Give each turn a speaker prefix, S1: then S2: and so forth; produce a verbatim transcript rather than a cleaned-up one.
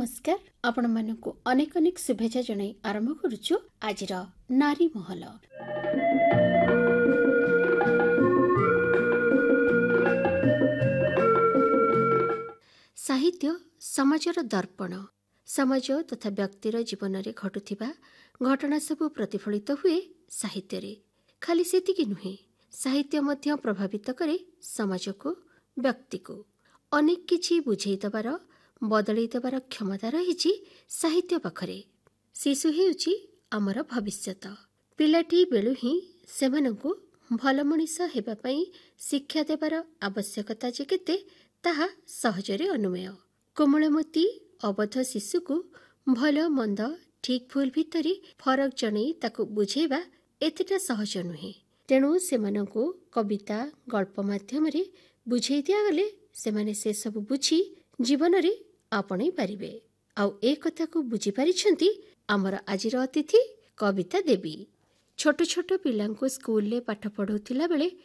S1: नमस्कार आपण मानक अनेक अनेक शुभेच्छा जनाई आरंभ करुचु आज नारी महल। साहित्य समाजर दर्पण। समाज तथा व्यक्तिर जीवन में घटुथिबा घटना सबू प्रतिफलित हुए साहित्य रे। खाली सेतिकी नुहे, साहित्य मध्य प्रभावित करे समाज को, व्यक्ति को। अनेक किछि बुझेई दबार बदलई देवार क्षमता रही साहित्य पाखरे। शिशु हेउची आमर भविष्यत। पिलाटी बेलु ही सेमानंकु भल मनिष हेबा पई शिक्षा देवार आवश्यकता जे केते ताहा सहजरे अनुमेय। कोमलमती अबध शिशुकु भल मंद ठीक भूल भितरी फरक जणई ताकु बुझेबा एतेटा सहज नुहे। तेणु सेमानंकु कविता गल्प माध्यम रे बुझेई दिया गले सेमाने से सब बुझी जीवन रे आपणई पारिबे। आउ ए कथा को बुझी पारिछंती आमर आजिर अतिथि कविता देवी। छोट छोट पिलांको स्कूल ले पाठ पढ़ौथिला बेले